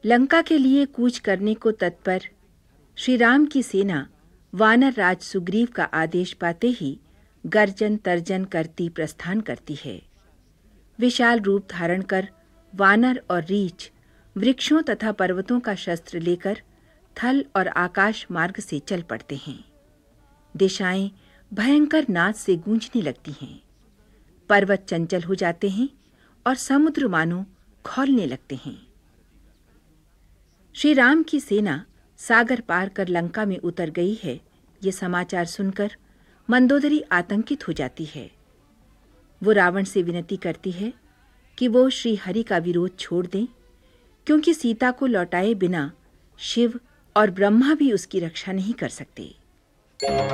लंका के लिए कूच करने को तत्पर श्री राम की सेना वानर राज सुग्रीव का आदेश पाते ही गर्जन तर्जन करती प्रस्थान करती है। विशाल रूप धारण कर वानर और रीछ वृक्षों तथा पर्वतों का शस्त्र लेकर थल और आकाश मार्ग से चल पड़ते हैं। दिशाएं भयंकर नाद से गूंजने लगती हैं। पर्वत चंचल हो जाते हैं और समुद्र मानो खौलने लगते हैं। श्री राम की सेना सागर पार कर लंका में उतर गई है, ये समाचार सुनकर मंदोदरी आतंकित हो जाती है। वो रावण से विनती करती है कि वो श्री हरि का विरोध छोड़ दें, क्योंकि सीता को लौटाए बिना शिव और ब्रह्मा भी उसकी रक्षा नहीं कर सकते।